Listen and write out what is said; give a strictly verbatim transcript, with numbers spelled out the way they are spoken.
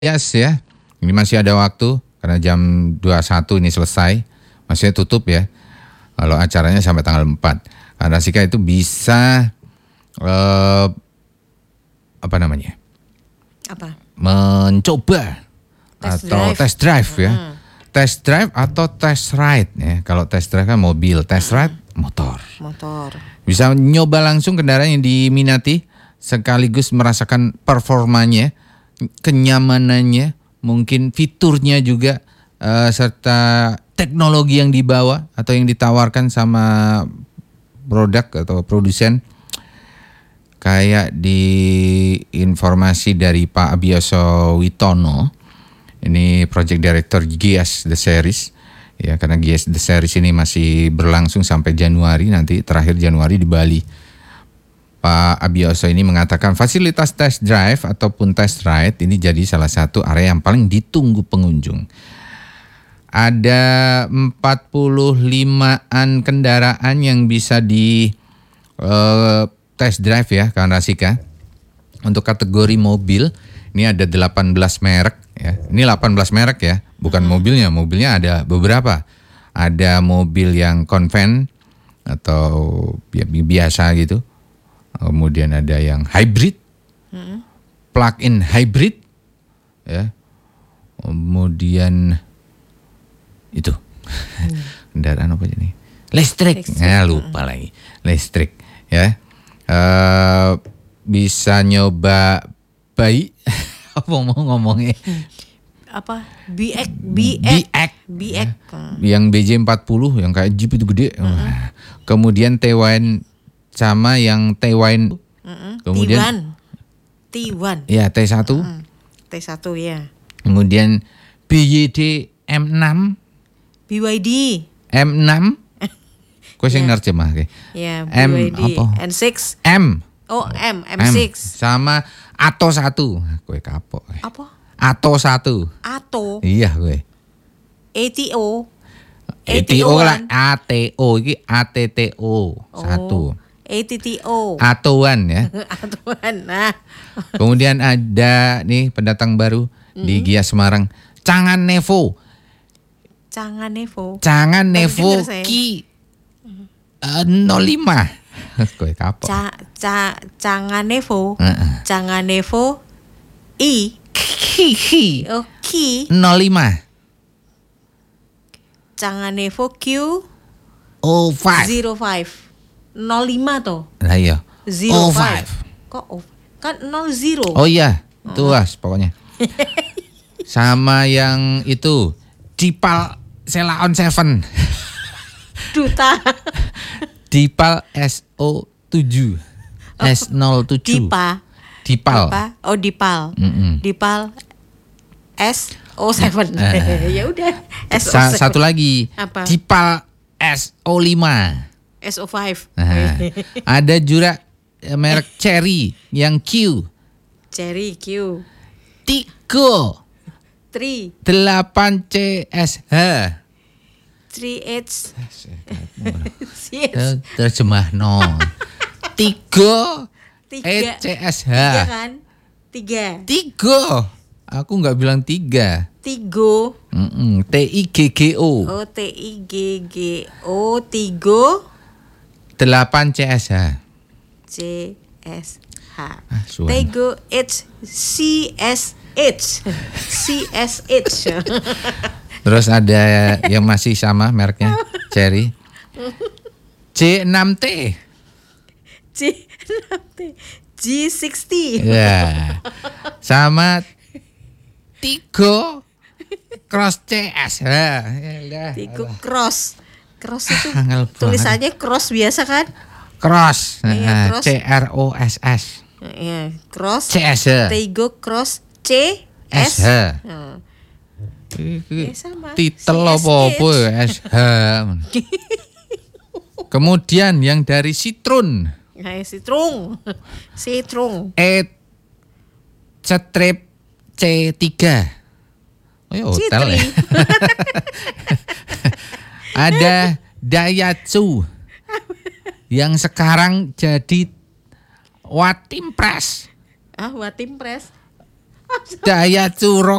Yes ya, ini masih ada waktu karena jam dua puluh satu ini selesai, masih tutup ya. Kalau acaranya sampai tanggal empat. Karena Rasika itu bisa eh, apa namanya? Apa? Mencoba Test atau drive. test drive ya. Hmm. Test drive atau test ride ya. Kalau test drive kan mobil, test ride motor. Motor. Bisa nyoba langsung kendaraan yang diminati sekaligus merasakan performanya, kenyamanannya, mungkin fiturnya juga uh, serta teknologi yang dibawa atau yang ditawarkan sama produk atau produsen. Kayak di informasi dari Pak Abioso Witono, ini Project Director G S The Series, ya karena G S The Series ini masih berlangsung sampai Januari, nanti terakhir Januari di Bali. Pak Abioso ini mengatakan fasilitas test drive ataupun test ride ini jadi salah satu area yang paling ditunggu pengunjung. Ada empat puluh limaan kendaraan yang bisa di uh, test drive ya, kawan Rasika. Untuk kategori mobil, ini ada delapan belas merek ya. Ini delapan belas merek ya, bukan mobilnya. Mobilnya ada beberapa. Ada mobil yang konven atau biasa gitu. Kemudian ada yang hybrid, hmm. plug-in hybrid, ya. Kemudian itu hmm. kendaraan apa ini? Listrik, Listrik. Nah, lupa hmm. lagi, listrik, ya. Uh, bisa nyoba bayi, apa mau ngomongnya? Apa? B X, B X, B X, yang B J empat puluh, yang kayak Jeep itu gede. Hmm. Kemudian T Y N sama yang T Y N, mm-hmm. kemudian T satu, ya T satu, mm-hmm. T satu ya. Kemudian B Y D M enam, B Y D M enam, kau sing nerjemah ke? Ya, M B Y D apa? N enam, M, oh M, M enam, sama Ato satu, kue kapok. Apa? Ato satu, Ato, iya kue. A T O, A T O lah, A T O ini A T T O satu. A T T O. Atoan ya. Atoan. Nah. Kemudian ada nih pendatang baru mm-hmm. di Gia Semarang, Cangan Nevo. Cangan Nevo. Cangan Nevo Ki uh, nol lima. Kowe kapok. Ca ca Cangan Nevo. Uh-uh. Cangan Nevo I Ki Ki. Oh Ki nol lima. Cangan Nevo Q oh lima. nol lima. nol lima toh. Nah iya. nol lima. Kok oh, kan nol zero. Oh iya, tuas pokoknya. Sama yang itu Dipal Selaon Seven. Duta. Dipal S O tujuh. S nol tujuh. Dipa. Dipal. Dipa. Oh Dipal. Mm-mm. Dipal S O tujuh. Ya udah. S O Sa- tujuh. satu lagi. Apa? Dipal S O lima. S O lima. Nah, ada juga merek Cherry yang Q. Cherry Q. Tigo. Tri. delapan C S H. tiga H. Terjemah no. Tigo. Tiga. C S H. Tiga kan? Tiga. Tigo. Aku nggak bilang tiga. Tigo. Mm-mm. T I G G O. Oh T I G G O. Tigo. delapan C S H. C S H. Ah, Tigo H. C S H. C S H. Terus ada yang masih sama mereknya, Cherry. C enam T. C enam T. G enam puluh. Ya. Sama Tigo Cross C S. Nah, ya, Tigo Cross. Cross itu Angel tulisannya cross biasa kan? Cross. Iya, Nah, cross. C R O S S. Iya, cross. C S H. Tigo Cross C S H. Nah. Iki Ya, sama. titel C S apa-apa H. ya, S H. Kemudian yang dari Citroen. Nah, Citroen. Citroen. E strip C tiga. Oh ya hotel ya. Ada Daihatsu yang sekarang jadi Watimpres. Ah, Watimpres. Daya Curug.